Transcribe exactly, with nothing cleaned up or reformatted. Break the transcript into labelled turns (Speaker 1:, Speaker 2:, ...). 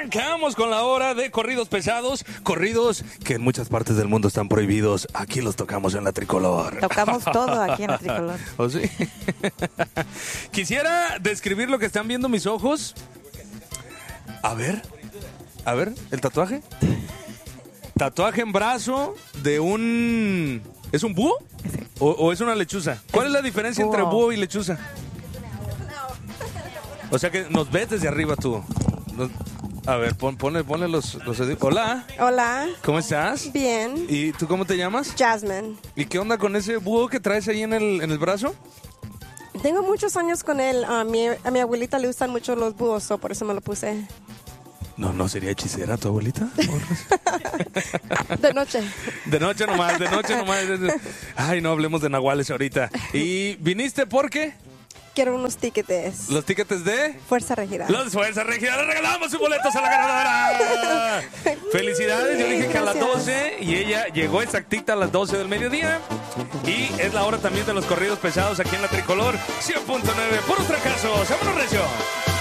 Speaker 1: Arrancamos con la hora de corridos pesados, corridos que en muchas partes del mundo están prohibidos. Aquí los tocamos en la Tricolor.
Speaker 2: Tocamos todo aquí en la Tricolor.
Speaker 1: ¿Oh, sí? Quisiera describir lo que están viendo mis ojos. A ver, a ver, ¿el tatuaje? Tatuaje en brazo de un... ¿Es un búho? ¿O, o es una lechuza? ¿Cuál es la diferencia
Speaker 2: búho.
Speaker 1: entre búho y lechuza? O sea que nos ves desde arriba tú. Nos- A ver, pon, ponle, ponle los, los... Hola,
Speaker 3: Hola,
Speaker 1: ¿cómo estás?
Speaker 3: bien.
Speaker 1: ¿Y tú cómo te llamas?
Speaker 3: Jasmine.
Speaker 1: ¿Y qué onda con ese búho que traes ahí en el, en el brazo?
Speaker 3: Tengo muchos años con él. A mi, a mi abuelita le gustan mucho los búhos, so por eso me lo puse.
Speaker 1: No, no, ¿sería hechicera tu abuelita?
Speaker 3: De noche.
Speaker 1: De noche nomás, de noche nomás. Ay, no hablemos de nahuales ahorita. ¿Y viniste por qué?
Speaker 3: Quiero unos tickets.
Speaker 1: ¿Los tickets de...?
Speaker 3: Fuerza Regida.
Speaker 1: Los Fuerza Regida, le regalamos sus boletos a la ganadora. Felicidades, yo dije que a las doce y ella llegó exactita a las doce del mediodía. Y es la hora también de los corridos pesados aquí en la Tricolor. cien punto nueve, por un fracaso, vámonos recio.